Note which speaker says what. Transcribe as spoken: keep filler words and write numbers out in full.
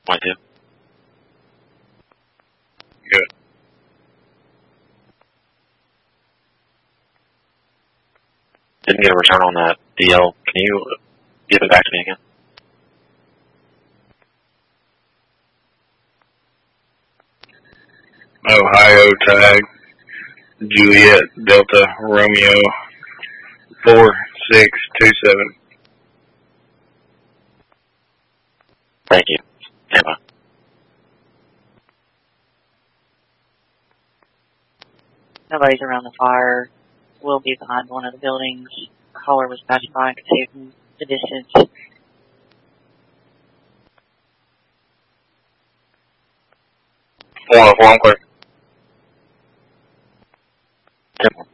Speaker 1: twenty-two.
Speaker 2: Good.
Speaker 1: Didn't get a return on that D L. Can you give it back to me again?
Speaker 2: Ohio tag, Juliet Delta Romeo four six two seven.
Speaker 1: Thank you. Stand by.
Speaker 3: Nobody's around the fire. We'll be behind one of the buildings. Caller was passing by and could see from the distance.
Speaker 2: four oh four, I'm clear.
Speaker 1: ten.